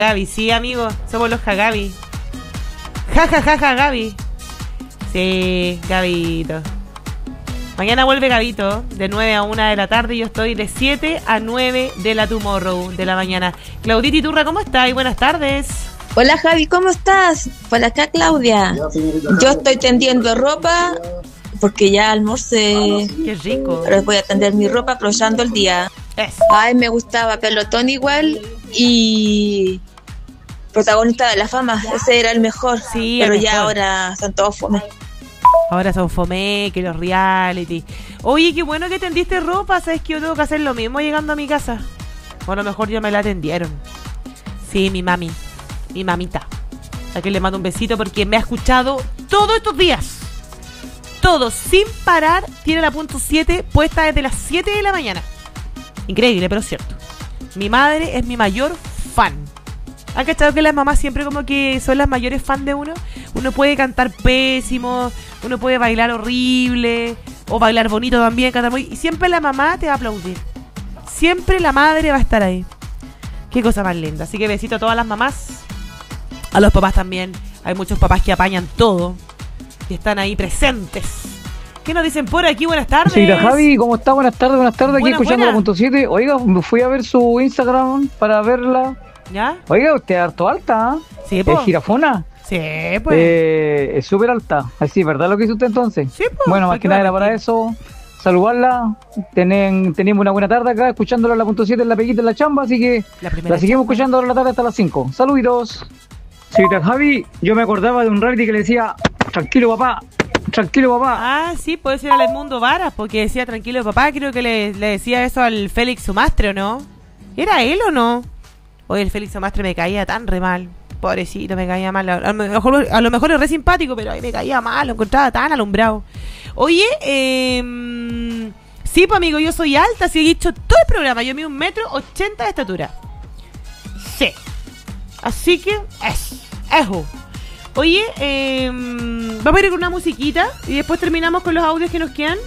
Gaby, sí, amigo, somos los Jagabi. Ja, ja, ja, ja, Gaby. Sí, Gabito. Mañana vuelve Gabito, de 9 a 1 de la tarde, y yo estoy de 7 a 9 de la Tomorrow, de la mañana. Claudita Iturra, ¿cómo estás? Buenas tardes. Hola Javi, ¿cómo estás? Por acá Claudia. Yo estoy tendiendo ropa porque ya almorcé. Qué rico. Ahora voy a tender mi ropa aprovechando el día. Ay, me gustaba Pelotón igual y Protagonista de la Fama. Ese era el mejor. Sí, pero el ya mejor. ahora son todos fome. Ahora son fome, que los reality. Oye, qué bueno que tendiste ropa. ¿Sabes que yo tengo que hacer lo mismo llegando a mi casa? O a lo mejor ya me la tendieron. Sí, mi mami. Mi mamita. A que le mando un besito porque me ha escuchado todos estos días. Todos, sin parar. Tiene la punto 7 puesta desde las 7 de la mañana. Increíble, pero cierto. Mi madre es mi mayor fan. ¿Han cachado que las mamás siempre como que son las mayores fan de uno? Uno puede cantar pésimo, uno puede bailar horrible, o bailar bonito también, cantar muy... Y siempre la mamá te va a aplaudir. Siempre la madre va a estar ahí. Qué cosa más linda. Así que besito a todas las mamás. A los papás también. Hay muchos papás que apañan todo. Que están ahí presentes. ¿Qué nos dicen por aquí? Buenas tardes. Señora Javi, ¿cómo está? Buenas tardes. Aquí Buena, escuchando buena. la punto 7. Oiga, me fui a ver su Instagram para verla. ¿Ya? Oiga, usted es harto alta, ¿eh? Sí, po. ¿Es jirafona? Sí, pues. Es súper alta. Así, ¿verdad lo que hizo usted entonces? Sí, pues. Bueno, más que nada era para eso. Saludarla. Tenemos una buena tarde acá, escuchándola a la punto 7 en la peguita en la chamba, así que la seguimos escuchando ahora en la tarde hasta las 5. Saluditos. Señorita Javi, yo me acordaba de un reality que le decía, tranquilo papá. Tranquilo papá. Ah, sí, puede ser al Edmundo Varas, porque decía tranquilo papá, creo que le decía eso al Félix Sumastre, ¿o no? ¿Era él o no? Oye, el Félix Sumastre me caía tan re mal. Pobrecito, me caía mal. A lo mejor es re simpático, pero ahí me caía mal, lo encontraba tan alumbrado. Oye, sí, pues amigo, yo soy alta, así he dicho todo el programa. Yo mido 1,80 m de estatura. Sí. Así que, eso. Oye, vamos a ir con una musiquita y después terminamos con los audios que nos quedan.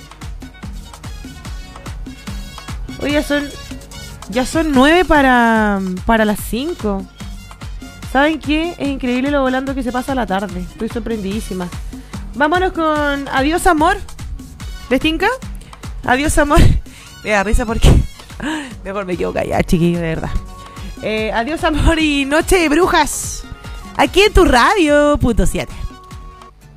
Oye, ya son 9 para las 5. ¿Saben qué? Es increíble lo volando que se pasa la tarde. Estoy sorprendidísima. Vámonos con Adiós Amor. ¿Les tinca? Adiós Amor. Me da risa porque mejor me quedo callada, chiquillo, de verdad. Adiós Amor y Noche de Brujas. Aquí en tu radio, punto 7.